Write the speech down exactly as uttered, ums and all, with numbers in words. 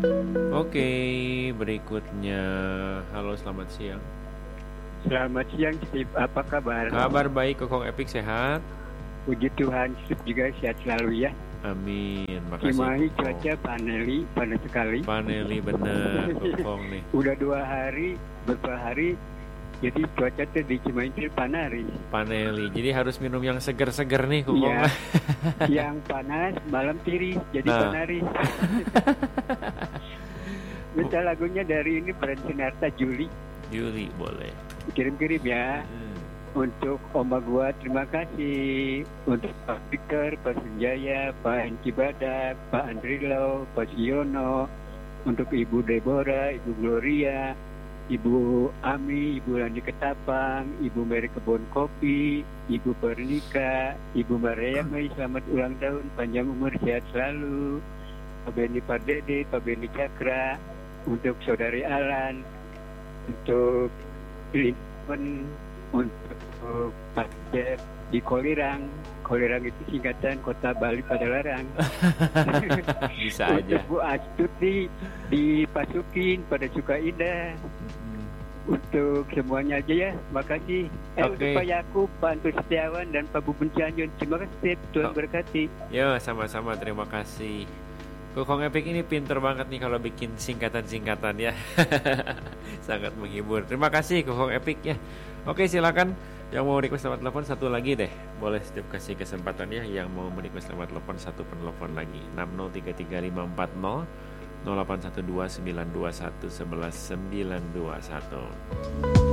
Oke, berikutnya. Halo, selamat siang. Selamat siang, Steve. Apa kabar? Kabar baik, Kokong Epic sehat? Puji Tuhan, Steve juga sehat selalu ya. Amin, makasih Cimahi Kokong. cuaca paneli, panas sekali. Paneli bener, Kokong nih. Udah dua hari, beberapa hari, jadi cuaca tuh di Cimahi itu panari. Paneli, jadi harus minum yang seger-seger nih, Kokong. Iya, yang panas, malam tiris, jadi Nah. panari. Minta lagunya dari ini, Brand Sinarta, Juli. Juli, boleh. Kirim-kirim ya. Hmm. Untuk oma gua terima kasih, untuk Pak Victor, Pak Sunjaya, Pak Henki Badak, Pak Andrilo, Pak Siono, untuk Ibu Deborah, Ibu Gloria, Ibu Ami, Ibu Lani Ketapang, Ibu Mary Kebon Kopi, Ibu Pernika, Ibu Maria Mei, selamat ulang tahun, panjang umur, sehat selalu, Pak Benny Pardede, Pak Benny Cakra, untuk Saudari Alan, untuk Lincoln, untuk Pak Jeff di Kolirang. Kolirang itu singkatan Kota Bali Padalarang. Bisa aja. Untuk Bu Astuti di Pasukin pada Sukaindah. Hmm. Untuk semuanya aja ya, makasih. Eh, Oke. Untuk Pak Yakub, Pak Antus Setiawan, dan Pak Bubun Cianjur. Terima kasih, Tuhan Oh. berkati. Yo, sama-sama, terima kasih. Kokong Epic ini pinter banget nih kalau bikin singkatan-singkatan ya. Sangat menghibur. Terima kasih Kokong Epic ya. Oke, silakan yang mau request lewat telepon satu lagi deh. Boleh setiap kasih kesempatan ya yang mau request lewat telepon satu penelpon lagi. enam nol tiga tiga lima empat nol nol delapan satu dua sembilan dua satu satu satu sembilan dua satu.